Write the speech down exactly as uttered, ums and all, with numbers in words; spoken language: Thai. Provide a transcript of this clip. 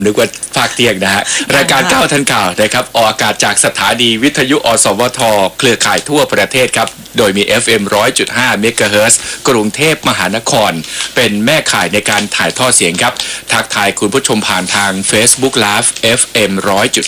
นึกว่าภาคเที่ยงนะฮะรายการเก้าทันข่าวนะครับออกอากาศจากสถานีวิทยุอสวทเครือข่ายทั่วประเทศครับโดยมี เอฟ เอ็ม หนึ่งร้อยจุดห้า เมกะเฮิรตซ์กรุงเทพมหานครเป็นแม่ข่ายในการถ่ายทอดเสียงครับทักทายคุณผู้ชมผ่านทาง Facebook Live เอฟ เอ็ม หนึ่งร้อยจุด